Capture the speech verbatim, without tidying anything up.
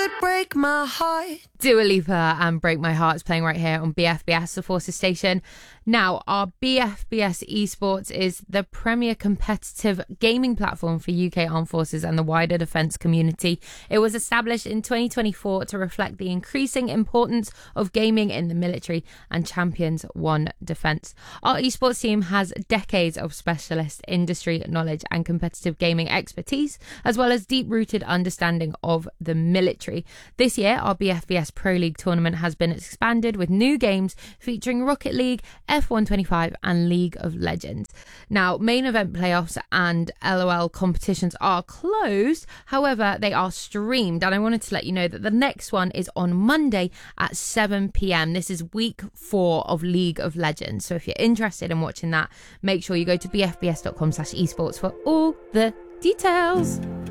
would break my heart. Dua Lipa and Break My Heart is playing right here on B F B S, the Forces station. Now, our B F B S Esports is the premier competitive gaming platform for U K Armed Forces and the wider defence community. It was established in twenty twenty-four to reflect the increasing importance of gaming in the military and champions one defence. Our esports team has decades of specialist industry knowledge and competitive gaming expertise, as well as deep-rooted understanding of the military. This year, our B F B S Pro League tournament has been expanded with new games featuring Rocket League, F one twenty-five and League of Legends. Now, main event playoffs and L O L competitions are closed. However, they are streamed, and I wanted to let you know that the next one is on Monday at seven p.m. This is week four of League of Legends. So if you're interested in watching that, make sure you go to b f b s dot com slash esports for all the details.